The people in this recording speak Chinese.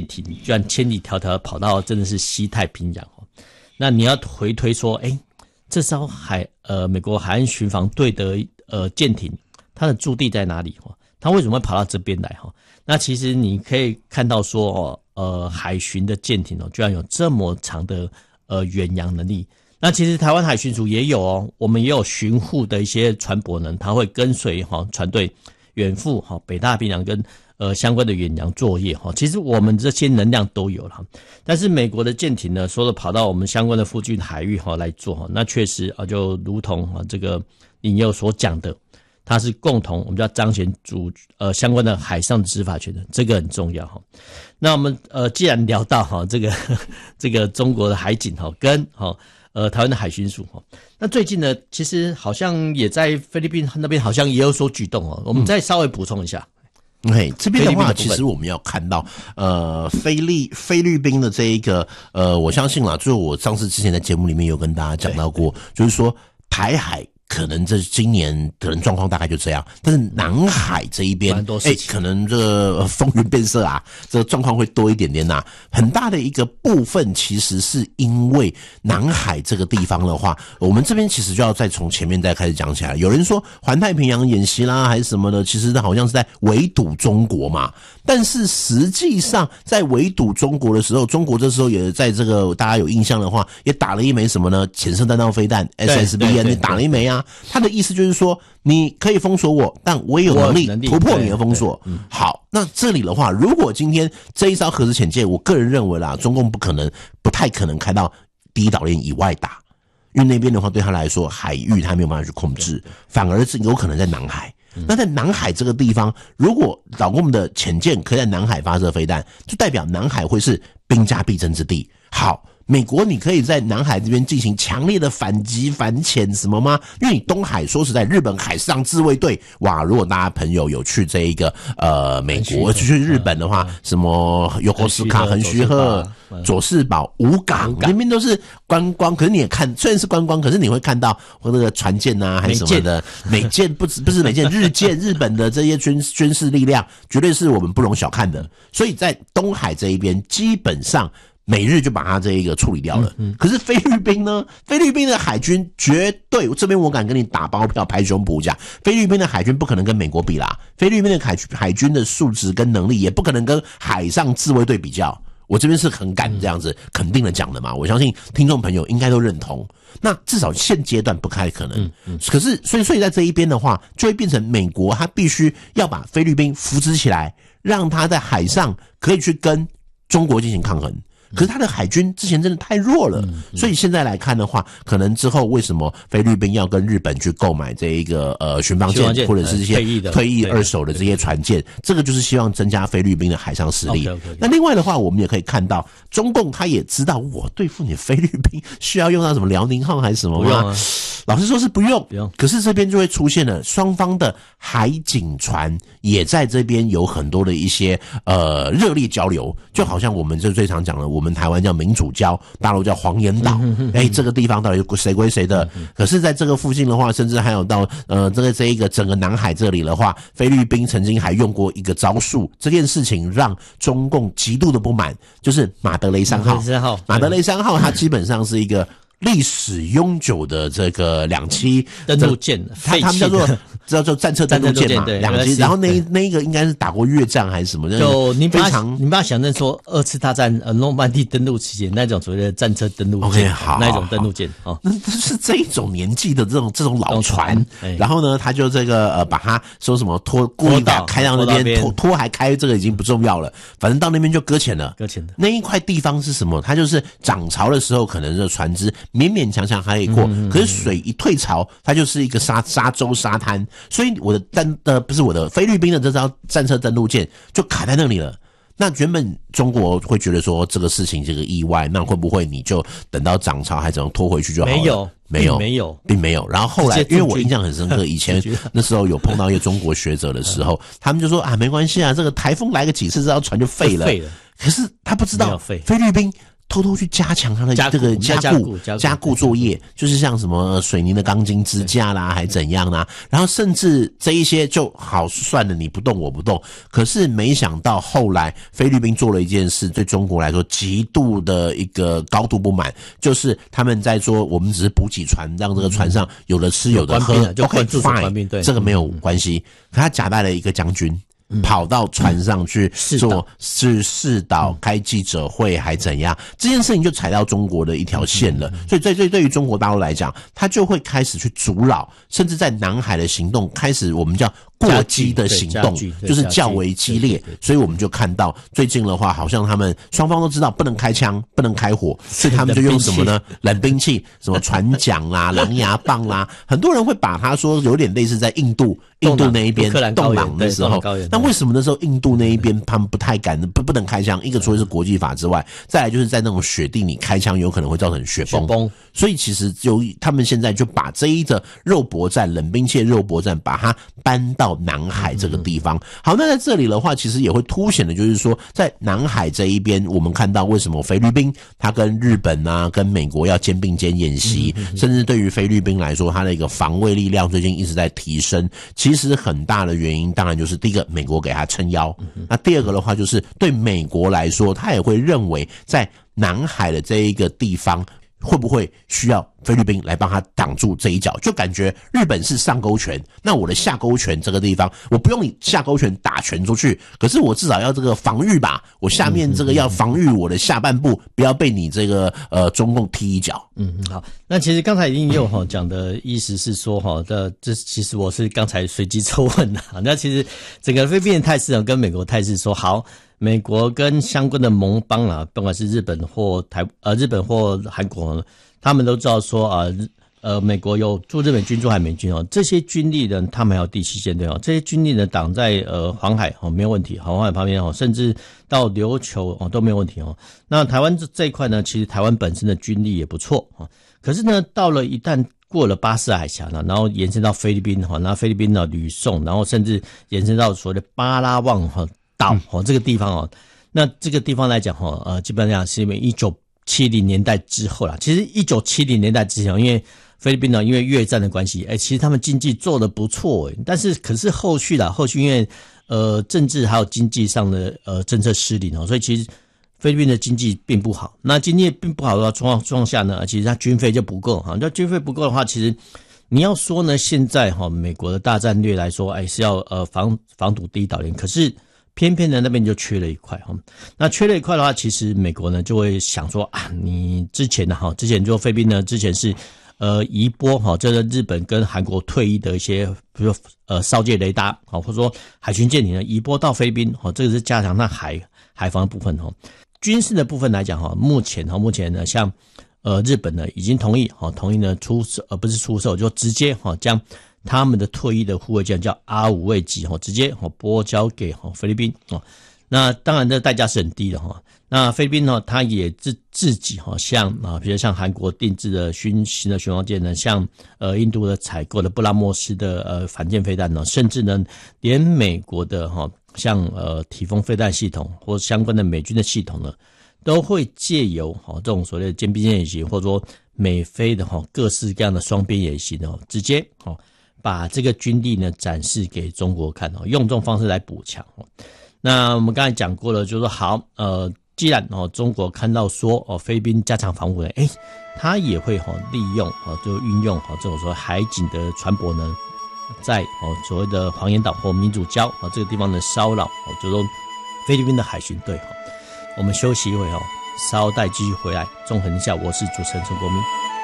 艇居然千里迢迢跑到真的是西太平洋哦。那你要回推说，这艘美国海岸巡防队的舰艇，它的驻地在哪里哦？它为什么会跑到这边来哈？那其实你可以看到说海巡的舰艇居然有这么长的远洋能力。那其实台湾海巡署也有哦，我们也有巡护的一些船舶呢，它会跟随船队远赴北太平洋跟相关的远洋作业哈。其实我们这些能量都有了，但是美国的舰艇呢，说的跑到我们相关的附近海域来做那确实就如同这个引诱所讲的，它是共同我们叫彰显相关的海上执法权的，这个很重要哈。那我们既然聊到这个中国的海警跟台湾的海巡署那最近呢，其实好像也在菲律宾那边好像也有所举动我们再稍微补充一下。 这边的话，其实我们要看到，菲律宾的这一个，我相信啦，就是我上次之前在节目里面有跟大家讲到过，就是说台海可能这今年可能状况大概就这样，但是南海这一边，可能这个风云变色啊，这个状况会多一点点呐。很大的一个部分其实是因为南海这个地方的话，我们这边其实就要再从前面再开始讲起来。有人说环太平洋演习啦，还是什么的，其实好像是在围堵中国嘛。但是实际上在围堵中国的时候，中国这时候也在这个大家有印象的话，也打了一枚什么呢？潜射弹道飞弹 SSB 你打了一枚啊。他的意思就是说，你可以封锁我，但我也有能力突破你的封锁。好，那这里的话，如果今天这一艘核子潜舰，我个人认为啦，中共不太可能开到第一岛链以外打，因为那边的话对他来说，海域他没有办法去控制，反而是有可能在南海。那在南海这个地方，如果老共的潜舰可以在南海发射飞弹，就代表南海会是兵家必争之地。好，美国你可以在南海这边进行强烈的反击反潜什么吗？因为你东海说实在，日本海上自卫队哇，如果大家朋友有去这一个美国去日本的话，什么尤科斯卡、横须贺、佐世保、武港那边都是观光，可是你也看，虽然是观光，可是你会看到那个船舰啊还是什么的美舰，不是美舰，日舰，日本的这些军事力量绝对是我们不容小看的。所以在东海这一边基本上美日就把它这一个处理掉了。可是菲律宾呢？菲律宾的海军绝对，这边我敢跟你打包票拍胸脯讲，菲律宾的海军不可能跟美国比啦。菲律宾的海军的素质跟能力也不可能跟海上自卫队比较。我这边是很敢这样子肯定的讲的嘛，我相信听众朋友应该都认同。那至少现阶段不太可能。可是所以在这一边的话，就会变成美国他必须要把菲律宾扶植起来，让他在海上可以去跟中国进行抗衡。可是他的海军之前真的太弱了，所以现在来看的话，可能之后为什么菲律宾要跟日本去购买这一个巡防舰或者是一些退役二手的这些船舰，这个就是希望增加菲律宾的海上实力。那另外的话，我们也可以看到，中共他也知道我对付你菲律宾需要用到什么辽宁号还是什么吗？老实说是不用。可是这边就会出现了双方的海警船也在这边有很多的一些热烈交流，就好像我们就最常讲的，我们台湾叫民主礁，大陆叫黄岩岛。这个地方到底谁归谁的？可是在这个附近的话，甚至还有到这一个整个南海这里的话，菲律宾曾经还用过一个招数，这件事情让中共极度的不满，就是马德雷3号。马德雷3号它基本上是一个历史悠久的这个两栖登陆舰， 他们叫做战车登陆舰嘛，两栖。然后那一个应该是打过越战还是什么？ 就你把它想象说2次大战诺曼底登陆期间那种所谓的战车登陆舰，那一种登陆舰那是这一种年纪的这种老船。然后呢，他就这个把它说什么故意把开到那边拖还开，这个已经不重要了，反正到那边就搁浅了。那一块地方是什么？它就是涨潮的时候，可能这船只勉勉强强还可以过，可是水一退潮，它就是一个沙洲沙滩，所以我的不是我的菲律宾的这艘战车登陆舰就卡在那里了。那原本中国会觉得说这个事情这个意外，那会不会你就等到涨潮还怎样拖回去就好了？并没有。然后后来因为我印象很深刻，以前那时候有碰到一些中国学者的时候，他们就说没关系啊，这个台风来个几次，这艘船就废了。可是他不知道菲律宾偷偷去加强它的这个加固作业，就是像什么水泥的钢筋支架啦，还怎样啦，然后甚至这一些就好算了，你不动我不动。可是没想到后来菲律宾做了一件事，对中国来说极度的一个高度不满，就是他们在说我们只是补给船，让这个船上有的吃有的喝，OK fine， 这个没有关系。可他夹带了一个将军。跑到船上去做试导开记者会还怎样，这件事情就踩到中国的一条线了。所以对于中国大陆来讲，他就会开始去阻扰，甚至在南海的行动开始我们叫过激的行动，就是较为激烈。所以我们就看到最近的话，好像他们双方都知道不能开枪不能开火，所以他们就用什么呢？冷兵器，什么船桨啦狼牙棒啦，很多人会把它说有点类似在印度那一边洞朗的时候，那为什么那时候印度那一边他们不太敢不能开枪？一个除了是国际法之外，再来就是在那种雪地里开枪有可能会造成雪崩。所以其实他们现在就把这一个肉搏战冷兵器的肉搏战把它搬到南海这个地方。好，那在这里的话其实也会凸显的就是说在南海这一边我们看到为什么菲律宾它跟日本啊跟美国要肩并肩演习，甚至对于菲律宾来说它的一个防卫力量最近一直在提升，其实很大的原因当然就是第一个美国给他撑腰，那第二个的话就是对美国来说他也会认为在南海的这一个地方会不会需要菲律宾来帮他挡住这一脚，就感觉日本是上勾拳，那我的下勾拳这个地方我不用你下勾拳打拳出去，可是我至少要这个防御吧，我下面这个要防御我的下半部不要被你这个中共踢一脚。 好，那其实刚才已经有讲的意思是说这其实我是刚才随机抽问的，那其实整个菲律宾的态势跟美国态势说好，美国跟相关的盟邦啊，不管是日本或韩国，他们都知道说美国有驻日本军驻海美军这些军力呢，他们还有第七舰队这些军力呢挡在黄海没有问题，黄海旁边甚至到琉球都没有问题那台湾这一块呢，其实台湾本身的军力也不错可是呢，到了一旦过了巴士海峡呢，然后延伸到菲律宾那菲律宾的吕宋，然后甚至延伸到所谓的巴拉望岛这个地方那这个地方来讲基本上是因为1970年代之后啦，其实1970年代之前因为菲律宾呢因为越战的关系其实他们经济做得不错但是可是后续因为政治还有经济上的政策失灵所以其实菲律宾的经济并不好，那经济并不好的状况下呢，其实它军费就不够那军费不够的话，其实你要说呢现在美国的大战略来说是要防堵第一岛链，可是偏偏的那边就缺了一块那缺了一块的话，其实美国呢就会想说你之前就菲律宾呢之前是移拨这个日本跟韩国退役的一些比如说哨戒雷达或者说海军舰艇呢移拨到菲律宾这个是加强它海防的部分军事的部分来讲目前呢像日本呢已经同意呢不是出售，就直接将他们的退役的护卫舰叫 R5 卫级直接拨交给菲律宾那当然这代价是很低的那菲律宾呢它也自己像比如像韩国定制的新的巡防舰呢，像印度的采购的布拉莫斯的反舰飞弹甚至呢连美国的像体风飞弹系统或相关的美军的系统呢，都会借由这种所谓的肩并肩演习，或者说美菲的各式各样的双边演习直接把这个军力呢展示给中国看用这种方式来补强那我们刚才讲过了，就是说好既然中国看到说菲律宾加强防务呢，他也会利用就运用这种说海警的船舶呢，在所谓的黄岩岛或民主礁这个地方的骚扰就是说菲律宾的海巡队我们休息一会稍待继续回来，纵横一下，我是主持人陈国民。